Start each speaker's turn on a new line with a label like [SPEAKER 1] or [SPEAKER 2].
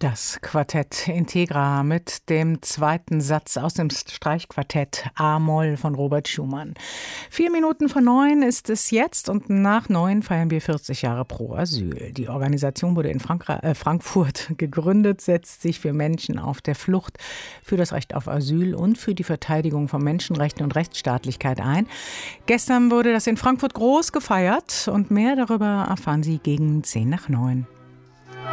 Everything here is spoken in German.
[SPEAKER 1] Das Quartett Integra mit dem zweiten Satz aus dem Streichquartett A-Moll von Robert Schumann. 8:04 ist es jetzt und nach 9 feiern wir 40 Jahre Pro Asyl. Die Organisation wurde in Frankfurt gegründet, setzt sich für Menschen auf der Flucht, für das Recht auf Asyl und für die Verteidigung von Menschenrechten und Rechtsstaatlichkeit ein. Gestern wurde das in Frankfurt groß gefeiert und mehr darüber erfahren Sie gegen 8:50.